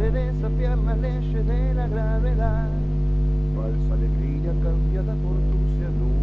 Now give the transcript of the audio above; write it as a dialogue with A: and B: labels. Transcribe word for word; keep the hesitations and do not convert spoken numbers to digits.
A: de desafiar las leyes de la gravedad. Falsa alegría cambiada por tu cianuro.